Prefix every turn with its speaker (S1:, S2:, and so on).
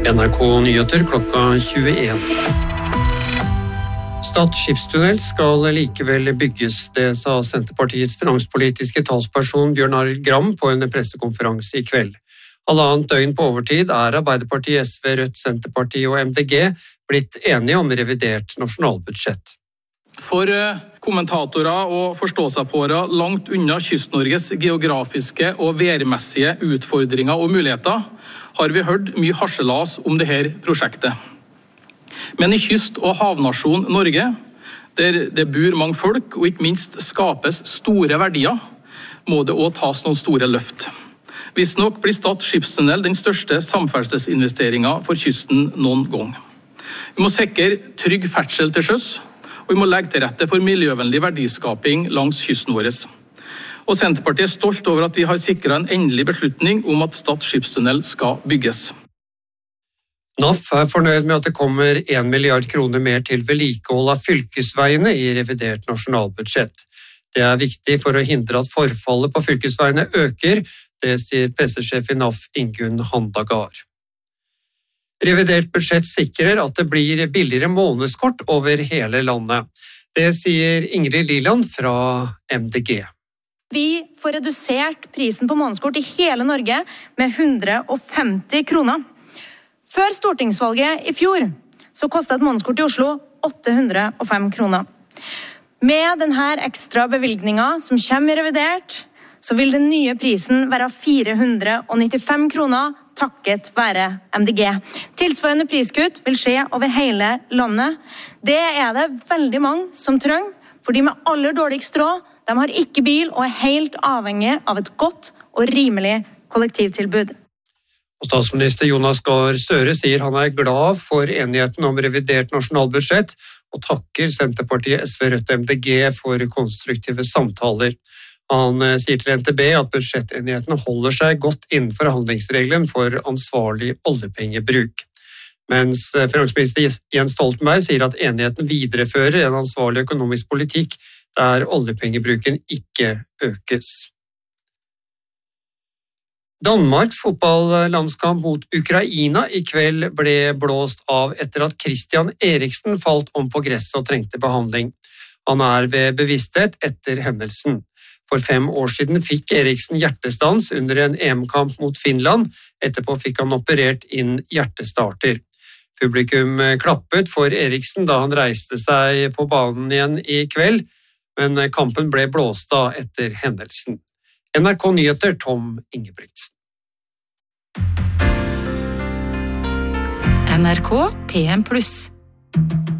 S1: NRK Nyheter klokka 21. Stad skipstunnel skal likevel bygges, det sa Senterpartiets finanspolitiske talsperson Bjørn Arild Gram på en pressekonferanse i kveld. Halvannet døgn på overtid Arbeiderpartiet, SV, Rødt, Senterpartiet og MDG blitt enige om revidert nasjonalbudsjett.
S2: For kommentatorer og forståsegpåere langt unna Kyst-Norges geografiske og værmessige utfordringer og muligheter har vi hørt mye harselas om dette prosjektet. Men i kyst- og havnasjon Norge, der det bor mange folk og ikke minst skapes store verdier, må det også tas noen store løft. Visstnok blir Stad skipstunnel den største samferdselsinvesteringen for kysten noen gang. Vi må sikre trygg ferdsel til sjøs, og vi må legge til rette for miljøvennlig verdiskaping langs kysten vår. Og Senterpartiet stolt over at vi har sikret en endelig beslutning om at Stad skipstunnel skal bygges.
S1: NAF fornøyd med at det kommer 1 milliard kroner mer til vedlikehold av fylkesveiene i revidert nasjonalbudsjett. Det viktig for å hindre at forfallet på fylkesveiene øker, det sier pressesjef i NAF Ingunn Handagard. Revidert budsjett sikrer at det blir billigere månedskort over hele landet. Det sier Ingrid Liland fra MDG.
S3: Vi får redusert prisen på månedskort i hele Norge med 150 kroner. Før stortingsvalget i fjor så kostet et månedskort i Oslo 805 kroner. Med denne ekstra bevilgningen som kommer i revidert, så vil den nye prisen være 495 kroner takket være MDG. Tilsvarende priskutt vil skje over hele landet. Det det veldig mange som trenger, for de med aller dårligst råd, de har ikke bil og helt avhengig av et godt og rimelig kollektivtilbud.
S1: Og statsminister Jonas Gahr Støre sier han glad for enigheten om revidert nasjonalbudsjett, og takker Senterpartiet, SV, Rødt og MDG for konstruktive samtaler. Han sier til NTB at budsjettenigheten holder seg godt innenfor handlingsregelen for ansvarlig oljepengebruk. Mens finansminister Jens Stoltenberg sier at enigheten viderefører en ansvarlig økonomisk politikk der oljepengebruken ikke økes. Danmarks fotballandskamp mot Ukraina i kveld ble blåst av etter at Christian Eriksen falt om på gresset og trengte behandling. Han ved bevissthet etter hendelsen. For 5 år siden fikk Eriksen hjertestans under en EM-kamp mot Finland. Etterpå fikk han operert inn hjertestarter. Publikum klappet for Eriksen da han reiste seg på banen igjen i kveld, men kampen ble blåst av etter hendelsen. NRK Nyheter, Tom Ingebrigtsen.
S4: NRK PM+.